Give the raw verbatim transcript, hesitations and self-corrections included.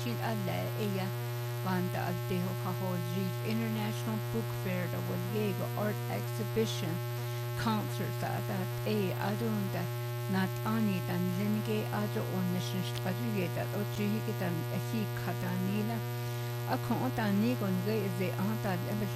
síl a le é banda a deho chahol Reef International Book Fair da bhfuil Diego Art Exhibition concerts a that é adúnda na ani dan linnigé adra ó nishin stradugé dat ó tríhige dan a hí cadaníla a con dan ní gon gé is é an